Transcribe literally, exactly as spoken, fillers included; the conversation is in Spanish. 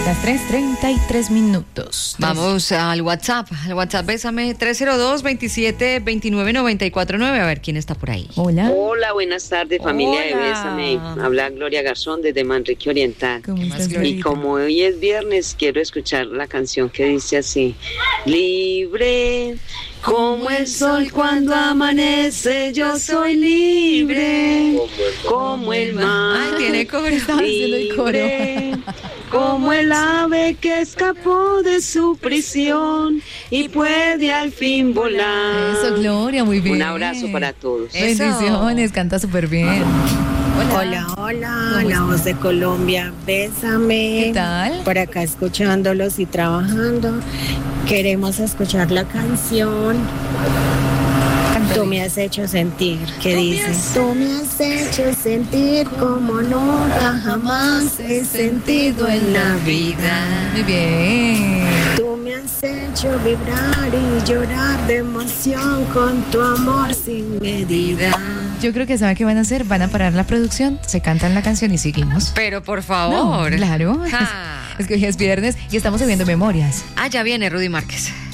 Las tres treinta y tres minutos. Vamos al WhatsApp. Al WhatsApp, bésame tres cero dos, veintisiete, veintinueve, noventa y cuatro nueve. A ver quién está por ahí. Hola. Hola, buenas tardes, familia Hola. de Bésame. Habla Gloria Garzón desde Manrique Oriental. ¿Cómo ¿Qué más, estás, Gloria? Y como hoy es viernes, quiero escuchar la canción que dice así: libre como el sol cuando amanece, yo soy libre como el mar. Ay, tiene coro. Estaba haciendo el coro. Libre como el ave que escapó de su prisión y puede al fin volar. Eso, Gloria, muy bien. Un abrazo para todos. Eso. Bendiciones, canta súper bien. Hola, hola, la voz de Colombia, bésame. ¿Qué tal? Por acá escuchándolos y trabajando. Queremos escuchar la canción Tú me has hecho sentir, que dice: tú me has hecho sentir como nunca jamás he sentido en la vida. Muy bien. Tú me has hecho vibrar y llorar de emoción con tu amor sin medida. Yo creo que ¿saben qué van a hacer? Van a parar la producción, se cantan la canción y seguimos. Pero por No, favor. claro. Ja. Es que hoy es viernes y estamos subiendo memorias. Ah, ya viene Rudy Márquez.